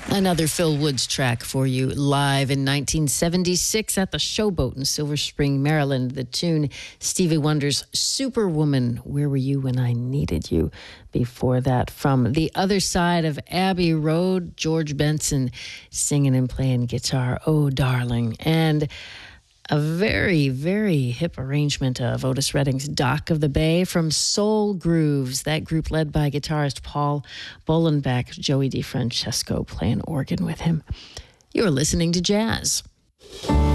Another Phil Woods track for you, live in 1976 at the Showboat in Silver Spring, Maryland. The tune, Stevie Wonder's Superwoman, Where Were You When I Needed You? Before that, from the other side of Abbey Road, George Benson singing and playing guitar, Oh Darling. And a very, very hip arrangement of Otis Redding's Dock of the Bay from Soul Grooves, that group led by guitarist Paul Bolenbach, Joey DeFrancesco playing organ with him. You're listening to Jazz.